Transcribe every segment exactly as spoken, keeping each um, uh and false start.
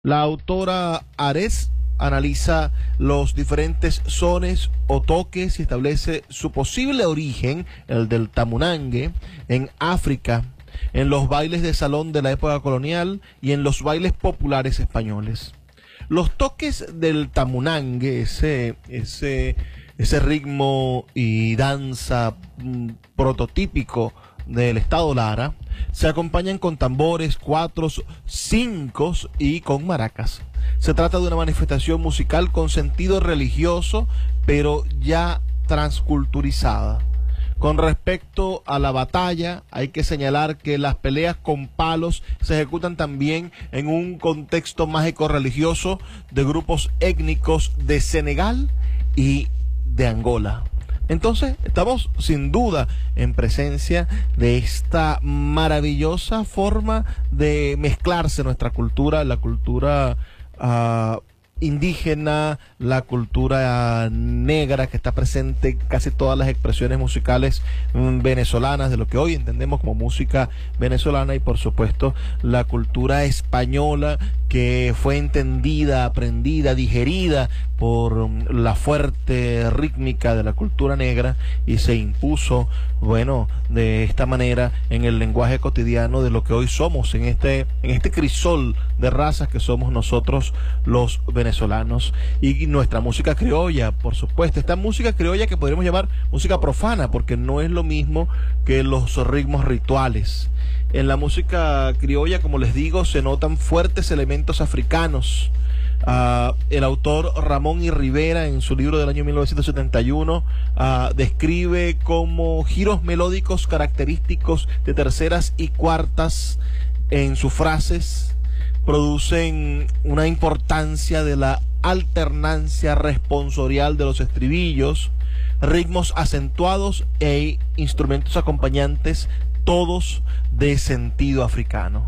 La autora Ares analiza los diferentes sones o toques y establece su posible origen, el del tamunangue, en África, en los bailes de salón de la época colonial y en los bailes populares españoles. Los toques del tamunangue, ese, ese, ese ritmo y danza mm, prototípico del estado Lara, se acompañan con tambores, cuatros, cincos y con maracas. Se trata de una manifestación musical con sentido religioso, pero ya transculturizada. Con respecto a la batalla, hay que señalar que las peleas con palos se ejecutan también en un contexto mágico-religioso de grupos étnicos de Senegal y de Angola. Entonces, estamos sin duda en presencia de esta maravillosa forma de mezclarse nuestra cultura, la cultura uh, indígena, la cultura negra que está presente en casi todas las expresiones musicales mm, venezolanas, de lo que hoy entendemos como música venezolana, y por supuesto la cultura española, que fue entendida, aprendida, digerida por um, la fuerte rítmica de la cultura negra y se impuso, bueno, de esta manera en el lenguaje cotidiano de lo que hoy somos, en este, en este crisol de razas que somos nosotros los venezolanos. Y nuestra música criolla, por supuesto, esta música criolla que podríamos llamar música profana, porque no es lo mismo que los ritmos rituales. En la música criolla, como les digo, se notan fuertes elementos africanos. Uh, el autor Ramón y Rivera, en su libro del año mil novecientos setenta y uno, uh, describe como giros melódicos característicos de terceras y cuartas en sus frases producen una importancia de la alternancia responsorial de los estribillos, ritmos acentuados e instrumentos acompañantes, todos de sentido africano.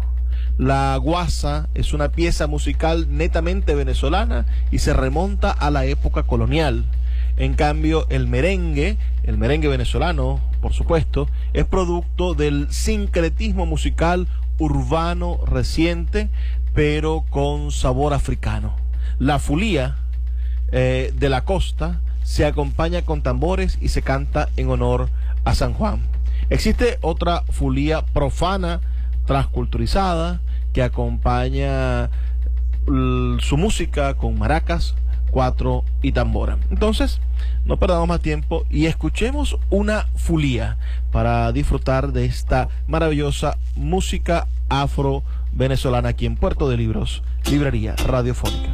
La guasa es una pieza musical netamente venezolana y se remonta a la época colonial. En cambio, el merengue, el merengue venezolano, por supuesto, es producto del sincretismo musical urbano reciente, pero con sabor africano. La fulía eh, de la costa se acompaña con tambores y se canta en honor a San Juan. Existe otra fulía profana transculturizada que acompaña su música con maracas, cuatro y tambora. Entonces, no perdamos más tiempo y escuchemos una fulía para disfrutar de esta maravillosa música afro venezolana aquí en Puerto de Libros, Librería Radiofónica.